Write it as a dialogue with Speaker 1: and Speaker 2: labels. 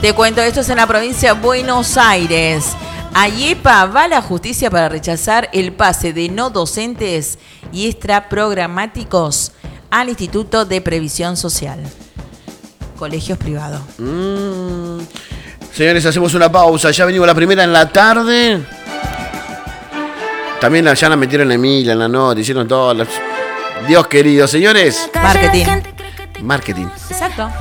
Speaker 1: Te cuento, esto es en la provincia de Buenos Aires. AIEPA va a la justicia para rechazar el pase de no docentes y extraprogramáticos al Instituto de Previsión Social. Colegios privados.
Speaker 2: Señores, hacemos una pausa. Ya venimos la primera en la tarde. También ya la metieron en Emilia, en la nota, hicieron todo. Dios querido, señores.
Speaker 1: Marketing.
Speaker 2: Marketing.
Speaker 1: Exacto.